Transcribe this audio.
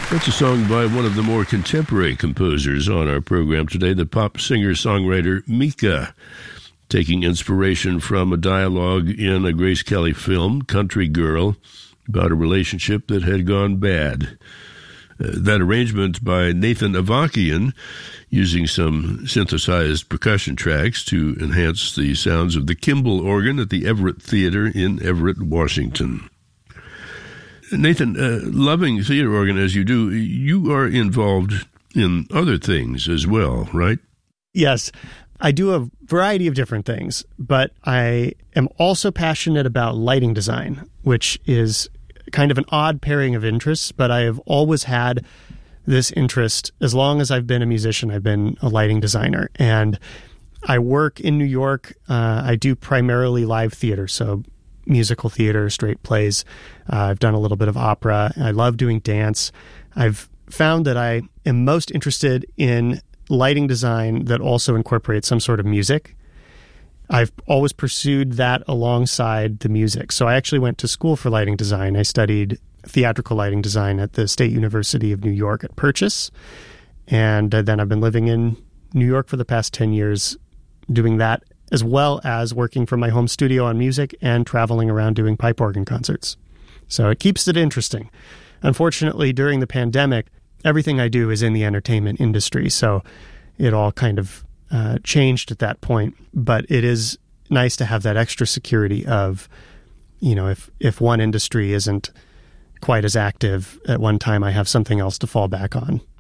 That's a song by one of the more contemporary composers on our program today, the pop singer-songwriter Mika, taking inspiration from a dialogue in a Grace Kelly film, Country Girl, about a relationship that had gone bad. That arrangement by Nathan Avakian, using some synthesized percussion tracks to enhance the sounds of the Kimball organ at the Everett Theater in Everett, Washington. Nathan, loving theater organ as you do, you are involved in other things as well, right? Yes, I do a variety of different things, but I am also passionate about lighting design, which is kind of an odd pairing of interests, but I have always had this interest. As long as I've been a musician, I've been a lighting designer, and I work in New York. I do primarily live theater, so musical theater, straight plays. I've done a little bit of opera. I love doing dance. I've found that I am most interested in lighting design that also incorporates some sort of music. I've always pursued that alongside the music. So I actually went to school for lighting design. I studied theatrical lighting design at the State University of New York at Purchase. And then I've been living in New York for the past 10 years doing that, as well as working from my home studio on music and traveling around doing pipe organ concerts. So it keeps it interesting. Unfortunately, during the pandemic, everything I do is in the entertainment industry, so it all kind of changed at that point. But it is nice to have that extra security of, you know, if one industry isn't quite as active at one time, I have something else to fall back on.